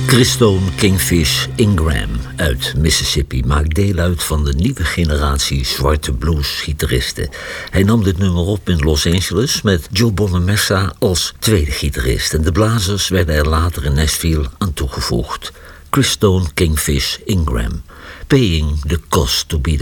Chris Stone Kingfish Ingram uit Mississippi maakt deel uit van de nieuwe generatie zwarte bluesgitaristen. Hij nam dit nummer op in Los Angeles met Joe Bonamessa als tweede gitarist en de blazers werden er later in Nashville aan toegevoegd. Chris Stone Kingfish Ingram, Paying the Cost to Be